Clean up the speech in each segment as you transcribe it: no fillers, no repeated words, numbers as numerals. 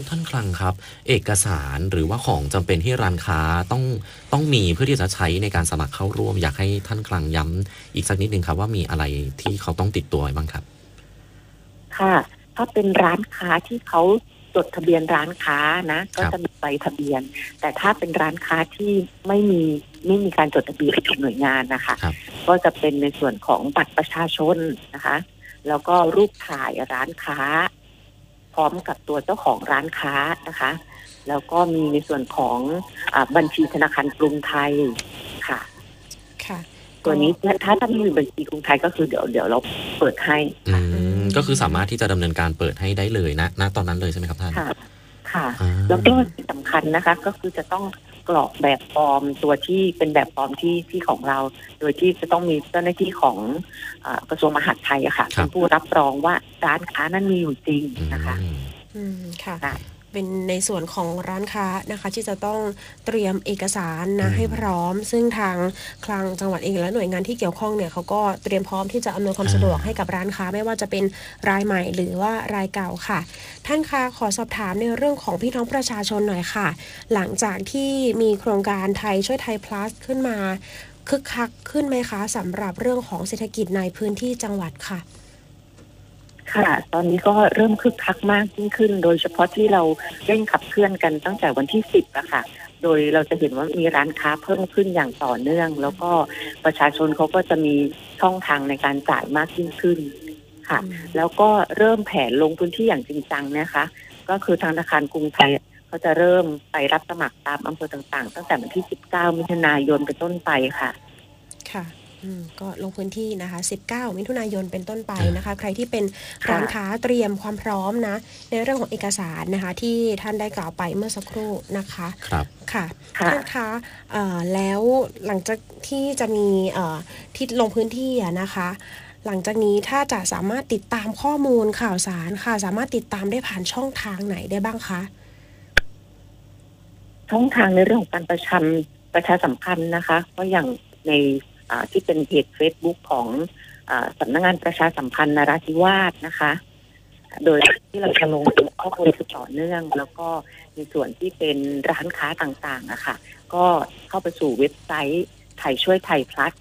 ท่านคลังครับเอกสารหรือว่าของจำเป็นที่ร้านค้าต้องมีเพื่อที่จะใช้ในการสมัครเข้าร่วมอยากให้ท่านคลังย้ำอีกสักนิดนึงครับว่ามีอะไรที่เขาต้องติดตัวไว้บ้างครับค่ะถ้าเป็นร้านค้าที่เขาจดทะเบียนร้านค้านะก็จะมีใบทะเบียนแต่ถ้าเป็นร้านค้าที่ไม่มีการจดทะเบียนกับหน่วยงานนะคะก็จะเป็นในส่วนของบัตรประชาชนนะคะแล้วก็รูปถ่ายร้านค้าพร้อมกับตัวเจ้าของร้านค้านะคะแล้วก็มีในส่วนของบัญชีธนาคารกรุงไทยค่ะตัวนี้ถ้าไม่มีบัญชีกรุงไทยก็คือเดี๋ยวเราเปิดให้ก็คือสามารถที่จะดำเนินการเปิดให้ได้เลยนะตอนนั้นเลยใช่ไหมครับท่านค่ะแล้วก็สำคัญนะคะก็คือจะต้องกรอกแบบฟอร์มตัวที่เป็นแบบฟอร์มที่ของเราโดยที่จะต้องมีเจ้าหน้าที่ของกระทรวงมหาดไทยอะค่ะเป็นผู้รับรองว่าร้านค้านั้นมีอยู่จริงนะคะค่ะเป็นในส่วนของร้านค้านะคะที่จะต้องเตรียมเอกสารนะให้พร้อมซึ่งทางคลังจังหวัดเองและหน่วยงานที่เกี่ยวข้องเนี่ยเขาก็เตรียมพร้อมที่จะอำนวยความสะดวกให้กับร้านค้าไม่ว่าจะเป็นรายใหม่หรือว่ารายเก่าค่ะท่านคะขอสอบถามในเรื่องของพี่น้องประชาชนหน่อยค่ะหลังจากที่มีโครงการไทยช่วยไทย plus ขึ้นมาคึกคักขึ้นไหมคะสำหรับเรื่องของเศรษฐกิจในพื้นที่จังหวัดค่ะค่ะตอนนี้ก็เริ่มคึกคักมากยิ่งขึ้นโดยเฉพาะที่เราเร่งขับเคลื่อนกันตั้งแต่วันที่10อะค่ะโดยเราจะเห็นว่ามีร้านค้าเพิ่มขึ้นอย่างต่อเนื่องแล้วก็ประชาชนเขาก็จะมีช่องทางในการจ่ายมากยิ่งขึ้นค่ะแล้วก็เริ่มแผนลงพื้นที่อย่างจริงจังนะคะก็คือทางธนาคารกรุงไทยเขาจะเริ่มไปรับสมัครตามอำเภอต่างๆตั้งแต่วันที่19มิถุนายนเป็นต้นไปค่ะก็ลงพื้นที่นะคะ19มิถุนายนเป็นต้นไปนะคะใครที่เป็นร้านค้าเตรียมความพร้อมนะในเรื่องของเอกสารนะคะที่ท่านได้กล่าวไปเมื่อสักครู่นะคะครับค่ะท่านคะแล้วหลังจากที่จะมีที่ลงพื้นที่นะคะหลังจากนี้ถ้าจะสามารถติดตามข้อมูลข่าวสารค่ะสามารถติดตามได้ผ่านช่องทางไหนได้บ้างคะช่องทางในเรื่องของการประชาสัมพันธ์นะคะก็อย่างในที่เป็นเพจ Facebook ของสำนักงานประชาสัมพันธ์นราธิวาสนะคะโดยที่เราจะลงข้อมูลต่อเนื่องแล้วก็ในส่วนที่เป็นร้านค้าต่างๆนะคะก็เข้าไปสู่เว็บไซต์ไทยช่วยไทย plus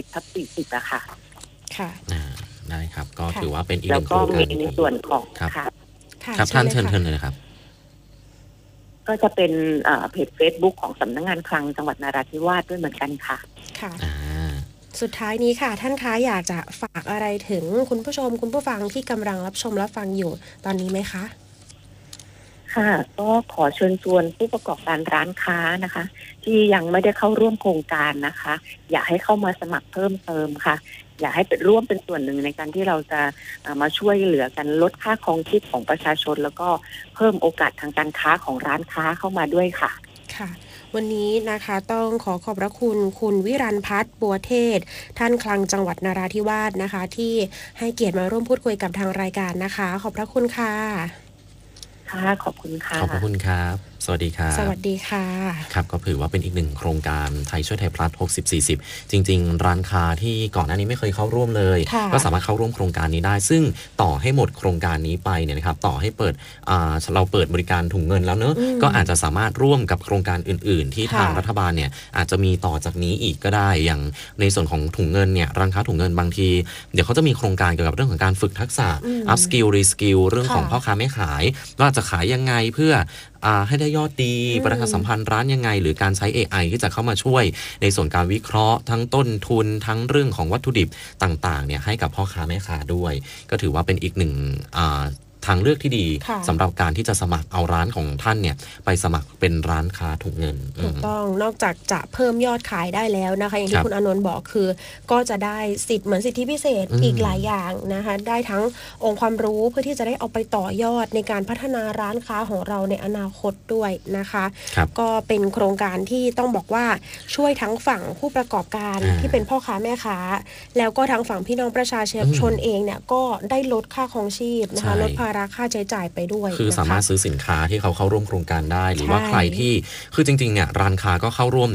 60/40อะค่ะได้ครับก็ถือว่าเป็นอีกหนึ่งโครงการแล้วก็มีในส่วนของครับท่านเชิญเลยนะครับก็จะเป็นเพจ Facebook ของสำนักงานคลังจังหวัดนราธิวาสด้วยเหมือนกันค่ะสุดท้ายนี้ค่ะท่านคะอยากจะฝากอะไรถึงคุณผู้ชมคุณผู้ฟังที่กำลังรับชมรับฟังอยู่ตอนนี้ไหมคะค่ะก็ขอเชิญชวนผู้ประกอบการร้านค้านะคะที่ยังไม่ได้เข้าร่วมโครงการนะคะอยากให้เข้ามาสมัครเพิ่มเติมค่ะอยากให้เป็นร่วมเป็นส่วนหนึ่งในการที่เราจะมาช่วยเหลือกันลดค่าครองชีพของประชาชนแล้วก็เพิ่มโอกาสทางการค้าของร้านค้าเข้ามาด้วยค่ะค่ะวันนี้นะคะต้องขอบพระคุณคุณวิรัญพัฒน์บัวเทศท่านคลังจังหวัดนราธิวาสนะคะที่ให้เกียรติมาร่วมพูดคุยกับทางรายการนะคะขอบพระคุณค่ะขอบคุณค่ะขอบคุณครับสวัสดีครับสวัสดีค่ะครับก็ถือว่าเป็นอีกหนึ่งโครงการไทยช่วยไทย plus 60/40จริงๆร้านค้าที่ก่อนหน้านี้ไม่เคยเข้าร่วมเลยก็สามารถเข้าร่วมโครงการนี้ได้ซึ่งต่อให้หมดโครงการนี้ไปเนี่ยนะครับต่อให้เปิดเราเปิดบริการถุงเงินแล้วเนอะก็อาจจะสามารถร่วมกับโครงการอื่นๆที่ทางรัฐบาลเนี่ยอาจจะมีต่อจากนี้อีกก็ได้อย่างในส่วนของถุงเงินเนี่ยร้านค้าถุงเงินบางทีเดี๋ยวเขาจะมีโครงการเกี่ยวกับเรื่องของการฝึกทักษะ up skill re skill เรื่องของพ่อค้าแม่ขายว่าจะขายยังไงเพื่อให้ได้ยอดดีประชาสัมพันธ์ร้านยังไงหรือการใช้ AI ที่จะเข้ามาช่วยในส่วนการวิเคราะห์ทั้งต้นทุนทั้งเรื่องของวัตถุดิบต่างๆเนี่ยให้กับพ่อค้าแม่ค้าด้วยก็ถือว่าเป็นอีกหนึ่งทางเลือกที่ดีสำหรับการที่จะสมัครเอาร้านของท่านเนี่ยไปสมัครเป็นร้านค้าถุงเงินถูกต้องนอกจากจะเพิ่มยอดขายได้แล้วนะคะอย่างที่คุณอานนท์บอกคือก็จะได้สิทธิ์เหมือนสิทธิพิเศษอีกหลายอย่างนะคะได้ทั้งองค์ความรู้เพื่อที่จะได้เอาไปต่อยอดในการพัฒนาร้านค้าของเราในอนาคตด้วยนะคะก็เป็นโครงการที่ต้องบอกว่าช่วยทั้งฝั่งผู้ประกอบการที่เป็นพ่อค้าแม่ค้าแล้วก็ทั้งฝั่งพี่น้องประชาชนเองเนี่ยก็ได้ลดค่าครองชีพนะคะลดภาระค่าใช้จ่ายไปด้วยคือสามารถซื้อสินค้าที่เขาเข้าร่วมโครงการได้หรือว่าใครที่คือจริงๆเนี่ยร้านค้าก็เข้าร่วมเนี่ย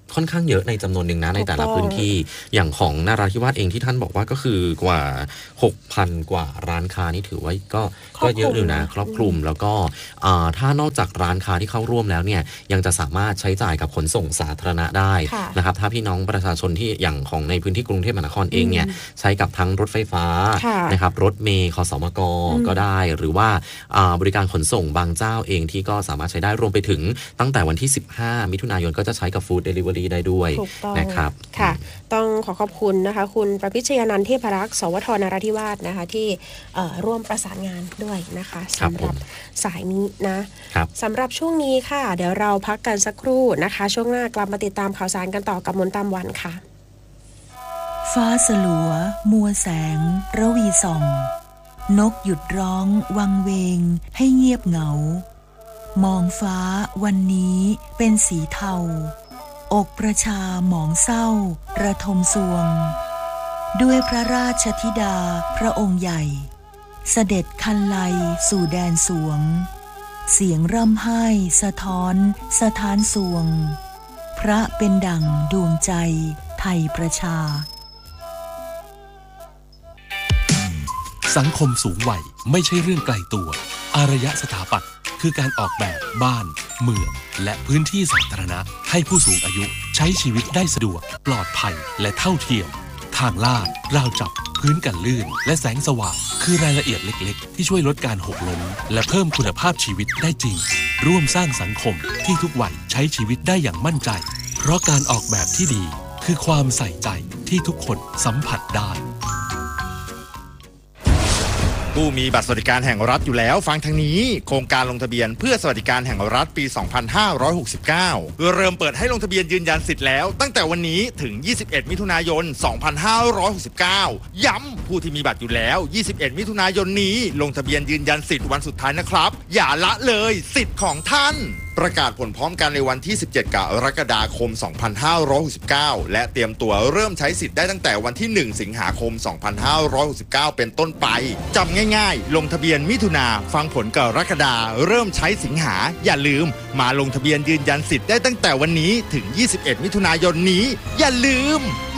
ค่อนข้างเยอะในจำนวนหนึ่งนะในแต่ละพื้นที่อย่างของนราธิวาสเองที่ท่านบอกว่าก็คือกว่า 6,000 กว่าร้านค้านี่ถือว่าก็เยอะอยู่นะครอบคลุมแล้วก็ถ้านอกจากร้านค้าที่เข้าร่วมแล้วเนี่ยยังจะสามารถใช้จ่ายกับขนส่งสาธารณะได้นะครับถ้าพี่น้องประชาชนที่อย่างของในพื้นที่กรุงเทพมหานครเองเนี่ยใช้กับทั้งรถไฟฟ้านะครับรถเมล์คสมกก็ได้หรือว่าบริการขนส่งบางเจ้าเองที่ก็สามารถใช้ได้รวมไปถึงตั้งแต่วันที่15มิถุนายนก็จะใช้กับฟู้ดเดลิเวอรี่ได้ด้วยนะครับค่ะต้องขอขอบคุณนะคะคุณประพิชยานันท์เทพรักษ์สวทนราธิวาสนะคะที่ร่วมประสานงานด้วยนะคะสำหรับสายนี้นะสำหรับช่วงนี้ค่ะเดี๋ยวเราพักกันสักครู่นะคะช่วงหน้ากลับมาติดตามข่าวสารกันต่อกับมนต์ตามวันค่ะฟ้าสลัวมัวแสงระวีส่องนกหยุดร้องวังเวงให้เงียบเหงามองฟ้าวันนี้เป็นสีเทาอกประชาหมองเศร้าระทมสวงด้วยพระราชธิดาพระองค์ใหญ่เสด็จคันไลสู่แดนสวงเสียงร่ำไห้สะท้อนสถานสวงพระเป็นดั่งดวงใจไทยประชาสังคมสูงวัยไม่ใช่เรื่องไกลตัวอารยสถาปัตย์คือการออกแบบบ้านเมืองและพื้นที่สาธารณะให้ผู้สูงอายุใช้ชีวิตได้สะดวกปลอดภัยและเท่าเทียมทางลาดราวจับพื้นกันลื่นและแสงสว่างคือรายละเอียดเล็กๆที่ช่วยลดการหกล้มและเพิ่มคุณภาพชีวิตได้จริงร่วมสร้างสังคมที่ทุกวัยใช้ชีวิตได้อย่างมั่นใจเพราะการออกแบบที่ดีคือความใส่ใจที่ทุกคนสัมผัสได้ผู้มีบัตรสวัสดิการแห่งรัฐอยู่แล้วฟังทางนี้โครงการลงทะเบียนเพื่อสวัสดิการแห่งรัฐปี 2569 เริ่มเปิดให้ลงทะเบียนยืนยันสิทธิ์แล้วตั้งแต่วันนี้ถึง 21 มิถุนายน 2569 ย้ำผู้ที่มีบัตรอยู่แล้ว 21 มิถุนายนนี้ลงทะเบียนยืนยันสิทธิ์วันสุดท้ายนะครับอย่าละเลยสิทธิ์ของท่านประกาศผลพร้อมกันในวันที่ 17 กรกฎาคม 2569 และเตรียมตัวเริ่มใช้สิทธิ์ได้ตั้งแต่วันที่ 1 สิงหาคม 2569 เป็นต้นไปจำง่ายๆลงทะเบียนมิถุนาฟังผลกรกฎาเริ่มใช้สิงหาอย่าลืมมาลงทะเบียนยืนยันสิทธิ์ได้ตั้งแต่วันนี้ถึง 21 มิถุนายนนี้อย่าลืม